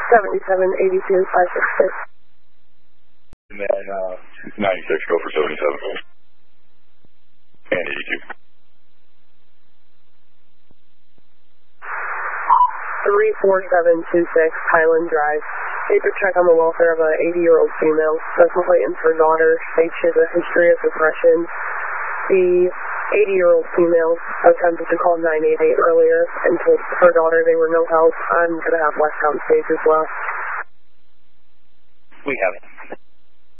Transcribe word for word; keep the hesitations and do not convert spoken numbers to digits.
seventy-seven eighty-two five six six. And then uh, ninety-six, go for seventy-seven. And eighty-two. three four seven two six Highland Drive. Need to check on the welfare of an eighty-year-old female. Special complaint for daughter. States she has a history of depression. The eighty-year-old female attempted to call nine eight eight earlier and told her daughter they were no help. I'm going to have West Town Stage as well. We have it.